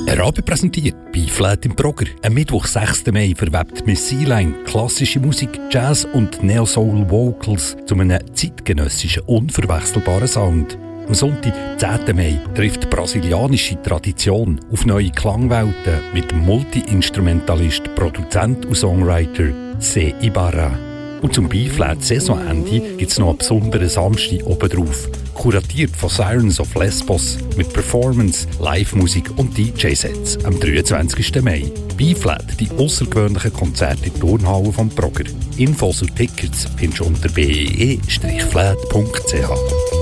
Ein Abend präsentiert B-Flat im Progr. Am Mittwoch, 6. Mai, verwebt Miss Sea-Line klassische Musik, Jazz und Neo-Soul-Vocals zu einem zeitgenössischen, unverwechselbaren Sound. Am Sonntag, 10. Mai, trifft die brasilianische Tradition auf neue Klangwelten mit dem Multi-Instrumentalist, Produzent und Songwriter C. Ibarra. Und zum B-Flat-Saisonende gibt es noch einen besonderen Samstag obendrauf. Kuratiert von Sirens of Lesbos mit Performance, Live-Musik und DJ-Sets am 23. Mai. B-Flat, die außergewöhnlichen Konzerte in der Turnhalle vom Progr. Infos und Tickets findest du unter bee-flat.ch.